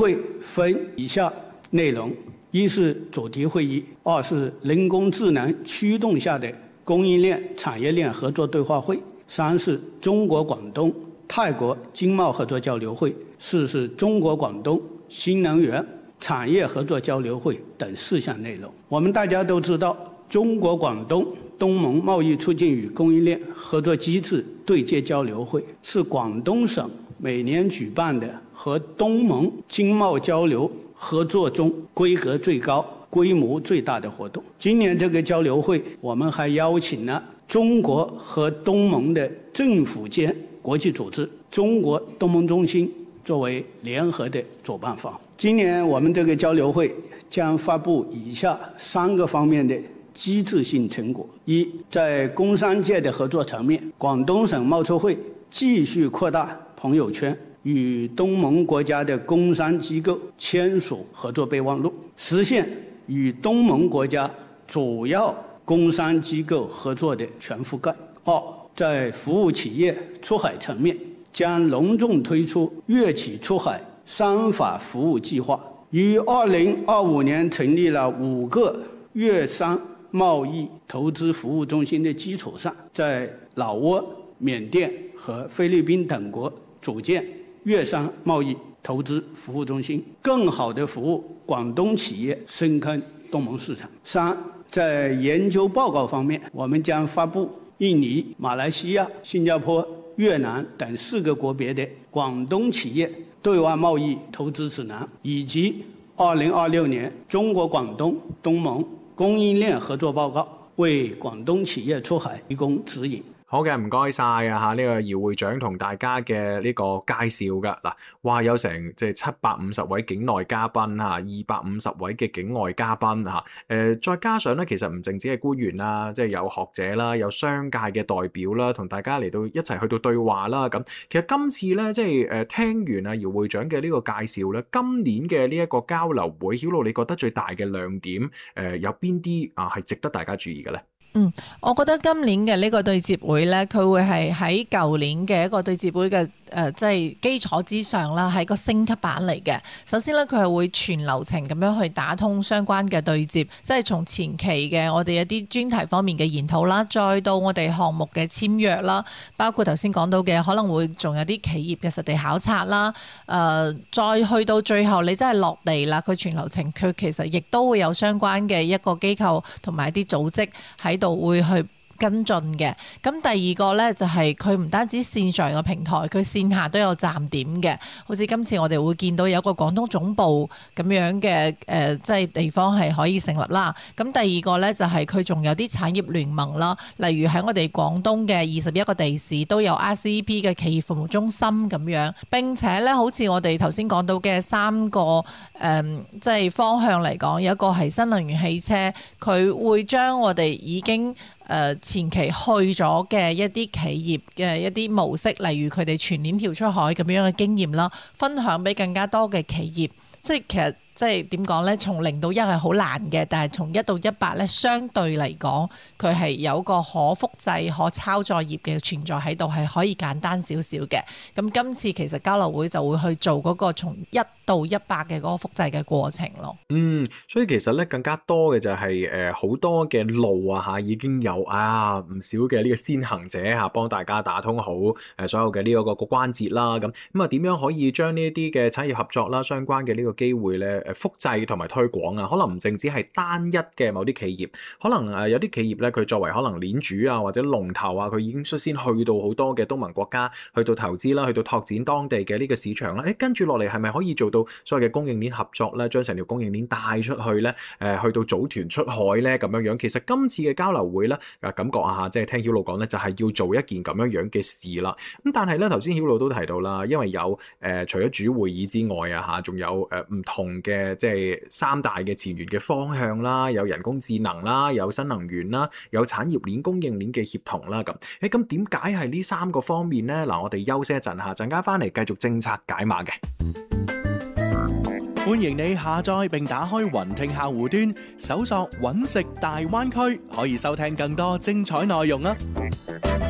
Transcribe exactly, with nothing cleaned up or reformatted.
會分以下內容：一是主題會議，二是人工智能驅動下的供應鏈產業鏈合作對話會，三是中國廣東泰國經貿合作交流會，四是中國廣東新能源產業合作交流會等四項內容。我們大家都知道，中國廣東東盟貿易促進與供應鏈合作機制對接交流會是廣東省每年舉辦的和東盟經貿交流合作中規格最高、規模最大的活動。今年這個交流會，我們還邀請了中國和東盟的政府間國際組織中國東盟中心作為聯合的主辦方。今年我們這個交流會將發布以下三個方面的機制性成果：一，在工商界的合作層面，廣東省貿促會繼續擴大朋友圈，與東盟國家的工商機構簽署合作備忘錄，實現與東盟國家主要工商機構合作的全覆蓋。二，在服務企業出海層面，將隆重推出粵企出海商法服務計劃，於二零二五年成立了五個粵商貿易投資服務中心的基礎上，在老撾、緬甸和菲律賓等國組建粵商貿易投資服務中心，更好地服務廣東企業深耕東盟市場。三，在研究報告方面，我們將發布印尼、馬來西亞、新加坡、越南等四個國別的廣東企業對外貿易投資指南，以及二零二六年中國廣東東盟供應鏈合作報告，為廣東企業出海提供指引。 好嘅，唔該晒啊嚇！呢個姚會長同大家嘅呢個介紹噶嗱，哇有成即係七百五十位境內嘉賓嚇，二百五十位嘅境外嘉賓嚇，誒再加上咧，其實唔淨止係官員啦，即係有學者啦，有商界嘅代表啦，同大家嚟到一齊去到對話啦咁。其實今次咧，即係誒聽完啊姚會長嘅呢個介紹咧，今年嘅呢一個交流會，曉露你覺得最大嘅亮點誒有邊啲啊係值得大家注意嘅咧？ 嗯，我覺得今年嘅呢個對接會咧，佢會係喺舊年嘅一個對接會嘅誒，即係基礎之上啦，係個升級版嚟嘅。首先咧，佢係會全流程咁樣去打通相關嘅對接，即係從前期嘅我哋一啲專題方面嘅研討啦，再到我哋項目嘅簽約啦，包括頭先講到嘅可能會仲有啲企業嘅實地考察啦，誒、呃，再去到最後你真係落地啦，佢全流程佢其實亦都會有相關嘅一個機構同埋一啲組織喺度會去跟進嘅。咁第二個呢，就係佢唔單止線上嘅平台，佢線下都有站點嘅。好似今次我哋會見到有個廣東總部咁樣嘅誒、呃，即係地方係可以成立啦。咁第二個呢，就係佢仲有啲產業聯盟啦，例如喺我哋廣東嘅二十一個地市都有 R C E P 嘅企業服務中心咁樣。並且呢，好似我哋頭先講到嘅三個誒、呃，即係方向嚟講，有一個係新能源汽車，佢會將我哋已經誒前期去咗嘅一啲企業嘅一啲模式，例如佢哋全鏈條出海咁樣嘅經驗啦，分享俾更加多嘅企業。即係其實即係點講呢？從零到一係好難嘅，但係從一到一百呢，相對嚟講，佢係有個可複製、可抄作業嘅存在喺度，係可以簡單少少嘅。咁今次其實交流會就會去做嗰個從一到一百嘅嗰個複製嘅過程咯。 嗯，所以其實咧更加多嘅就係誒好多嘅路啊嚇，已經有啊唔少嘅呢個先行者嚇幫大家打通好誒所有嘅呢一個個關節啦。咁咁啊點樣可以將呢一啲嘅產業合作啦相關嘅呢個機會咧誒複製同埋推廣啊？可能唔淨止係單一嘅某啲企業，可能誒有啲企業咧佢作為可能鏈主啊或者龍頭啊，佢已經率先去到好多嘅東盟國家去到投資啦，去到拓展當地嘅呢個市場啦。誒跟住落嚟係咪可以做到所謂嘅供應鏈合作咧，將成條供應鏈帶出去咧，誒去到組團出海咧咁樣樣。其實今次嘅交流會咧，啊感覺啊嚇，即係聽曉露講咧，就係要做一件咁樣樣嘅事啦。咁但係咧，頭先曉露都提到啦，因為有誒、呃、除咗主會議之外啊嚇，仲有誒唔、呃、同嘅即係三大嘅前沿嘅方向啦，有人工智能啦，有新能源啦，有產業鏈供應鏈嘅協同啦咁。誒咁點解係呢三個方面咧？嗱，我哋休息一陣嚇，陣間翻嚟繼續政策解碼嘅。 歡迎你下載並打開雲聽客戶端，搜索揾食大灣區，可以收聽更多精彩內容啊！